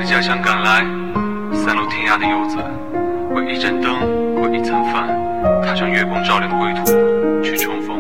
家乡赶来，散落天涯的游子，为一盏灯，为一餐饭，踏上月光照亮的归途，去重逢